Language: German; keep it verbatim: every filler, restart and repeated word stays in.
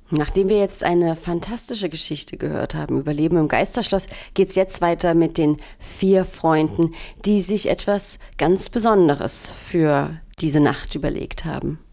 Nachdem wir jetzt eine fantastische Geschichte gehört haben über Leben im Geisterschloss, geht's jetzt weiter mit den vier Freunden, die sich etwas ganz Besonderes für diese Nacht überlegt haben.